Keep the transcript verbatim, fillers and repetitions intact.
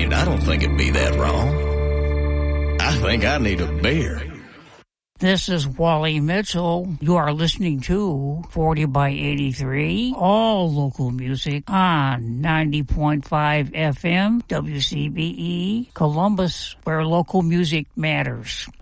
it, I don't think it'd be that wrong. I think I need a beer. This is Wally Mitchell. You are listening to forty by eighty-three, all local music on ninety point five F M, W C B E, Columbus, where local music matters.